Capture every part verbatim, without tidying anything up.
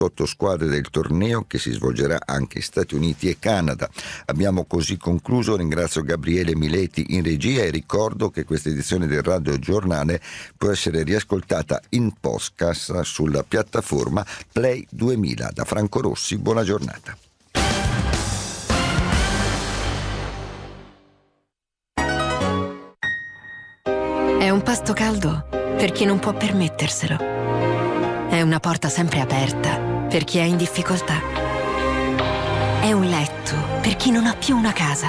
otto squadre del torneo che si svolgerà anche in Stati Uniti e Canada. Abbiamo così concluso. Ringrazio Gabriele Mileti in regia e ricordo che questa edizione del Radio Giornale può essere riascoltata in podcast sulla piattaforma Play duemila. Da Franco Rossi, buona giornata. È un pasto caldo per chi non può permetterselo. È una porta sempre aperta per chi è in difficoltà. È un letto per chi non ha più una casa.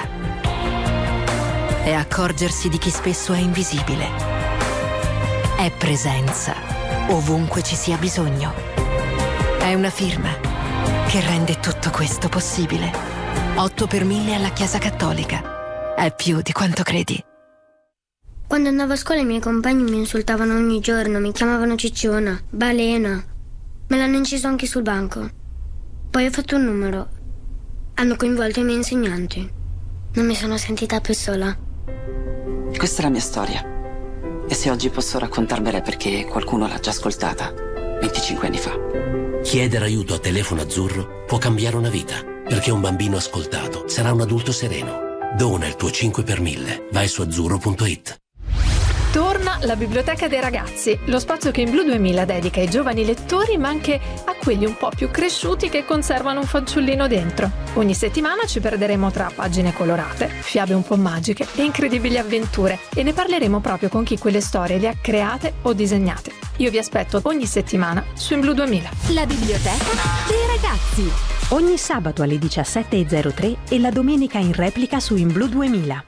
È accorgersi di chi spesso è invisibile. È presenza ovunque ci sia bisogno. È una firma che rende tutto questo possibile. otto per mille alla Chiesa Cattolica. È più di quanto credi. Quando andavo a scuola i miei compagni mi insultavano ogni giorno, mi chiamavano cicciona, balena. Me l'hanno inciso anche sul banco. Poi ho fatto un numero. Hanno coinvolto i miei insegnanti. Non mi sono sentita più sola. Questa è la mia storia. E se oggi posso raccontarvela è perché qualcuno l'ha già ascoltata venticinque anni fa. Chiedere aiuto a Telefono Azzurro può cambiare una vita, perché un bambino ascoltato sarà un adulto sereno. Dona il tuo cinque per mille. Vai su azzurro punto it. Torna la Biblioteca dei Ragazzi, lo spazio che in Blu duemila dedica ai giovani lettori ma anche a quelli un po' più cresciuti che conservano un fanciullino dentro. Ogni settimana ci perderemo tra pagine colorate, fiabe un po' magiche e incredibili avventure e ne parleremo proprio con chi quelle storie le ha create o disegnate. Io vi aspetto ogni settimana su In Blu duemila. La Biblioteca dei Ragazzi. Ogni sabato alle diciassette e zero tre e la domenica in replica su In Blu duemila.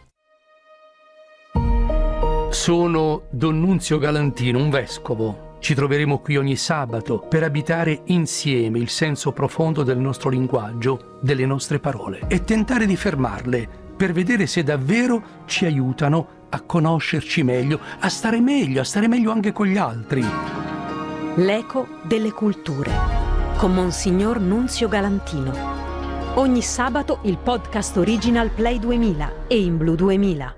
Sono Don Nunzio Galantino, un vescovo. Ci troveremo qui ogni sabato per abitare insieme il senso profondo del nostro linguaggio, delle nostre parole e tentare di fermarle per vedere se davvero ci aiutano a conoscerci meglio, a stare meglio, a stare meglio anche con gli altri. L'eco delle culture con Monsignor Nunzio Galantino. Ogni sabato il podcast original Play duemila e In Blu duemila.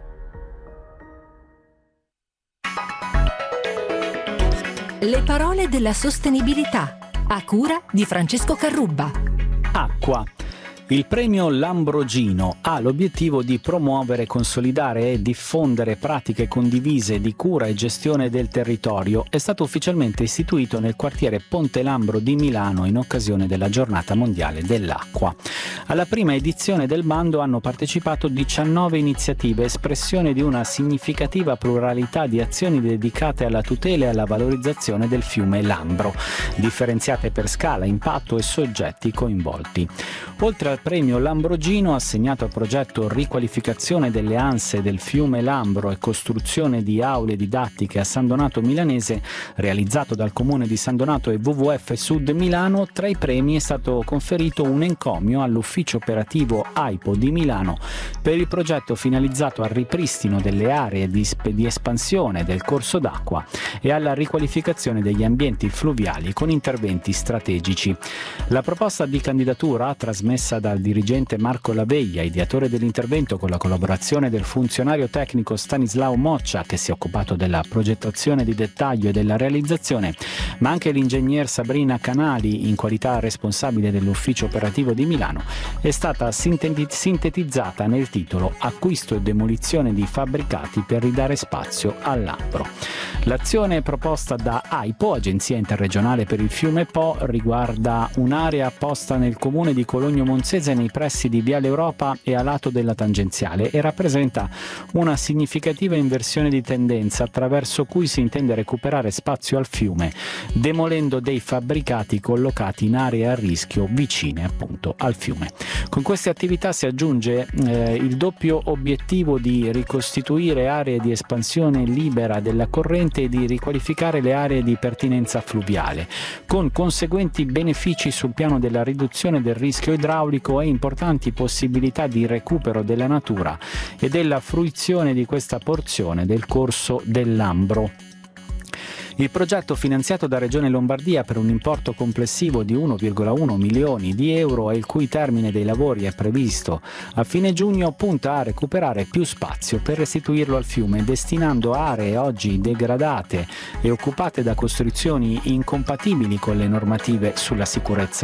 Le parole della sostenibilità, a cura di Francesco Carrubba. Acqua. Il premio Lambrogino ha l'obiettivo di promuovere, consolidare e diffondere pratiche condivise di cura e gestione del territorio. È stato ufficialmente istituito nel quartiere Ponte Lambro di Milano in occasione della Giornata Mondiale dell'Acqua. Alla prima edizione del bando hanno partecipato diciannove iniziative, espressione di una significativa pluralità di azioni dedicate alla tutela e alla valorizzazione del fiume Lambro, differenziate per scala, impatto e soggetti coinvolti. Oltre al premio Lambrogino, assegnato al progetto Riqualificazione delle anse del fiume Lambro e costruzione di aule didattiche a San Donato Milanese, realizzato dal Comune di San Donato e W W F Sud Milano, tra i premi è stato conferito un encomio all'ufficio operativo A I P O di Milano per il progetto finalizzato al ripristino delle aree di, di espansione del corso d'acqua e alla riqualificazione degli ambienti fluviali con interventi strategici. La proposta di candidatura, trasmessa dal dirigente Marco Laveglia, ideatore dell'intervento con la collaborazione del funzionario tecnico Stanislao Moccia, che si è occupato della progettazione di dettaglio e della realizzazione, ma anche l'ingegner Sabrina Canali, in qualità responsabile dell'ufficio operativo di Milano, è stata sintetizzata nel titolo Acquisto e demolizione di fabbricati per ridare spazio al Lambro. L'azione proposta da A I P O, Agenzia Interregionale per il Fiume Po, riguarda un'area posta nel comune di Cologno Monzese nei pressi di Viale Europa e a lato della tangenziale e rappresenta una significativa inversione di tendenza attraverso cui si intende recuperare spazio al fiume, demolendo dei fabbricati collocati in aree a rischio vicine appunto al fiume. Con queste attività si aggiunge eh, il doppio obiettivo di ricostituire aree di espansione libera della corrente e di riqualificare le aree di pertinenza fluviale, con conseguenti benefici sul piano della riduzione del rischio idraulico e importanti possibilità di recupero della natura e della fruizione di questa porzione del corso del Lambro. Il progetto, finanziato da Regione Lombardia per un importo complessivo di uno virgola uno milioni di euro e il cui termine dei lavori è previsto a fine giugno, punta a recuperare più spazio per restituirlo al fiume, destinando aree oggi degradate e occupate da costruzioni incompatibili con le normative sulla sicurezza